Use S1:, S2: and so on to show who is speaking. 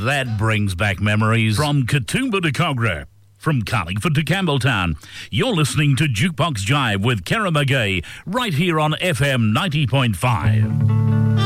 S1: that brings back memories. From Katoomba to Kogarah, from Carlingford to Campbelltown, you're listening to Jukebox Jive with Kara McGee, right here on FM 90.5.